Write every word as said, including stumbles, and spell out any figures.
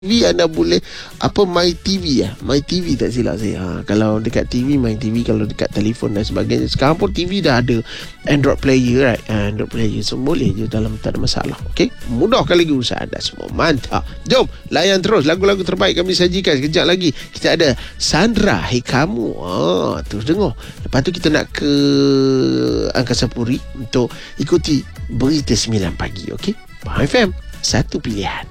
T V anda boleh apa My T V ya, My T V tak silap saya. Ha, kalau dekat T V My T V, kalau dekat telefon dan sebagainya. Sekarang pun T V dah ada Android player, right? Android player, so boleh je dalam, tak ada masalah. Okey, mudahkan lagi urusan anda semua. Mantap. Jom layan terus lagu-lagu terbaik kami sajikan. Sekejap lagi kita ada Sandra Hai Kamu. Ah, terus dengar. Lepas tu kita nak ke Angkasa Puri untuk ikuti Berita sembilan pagi. Okey, Faham F M, satu pilihan.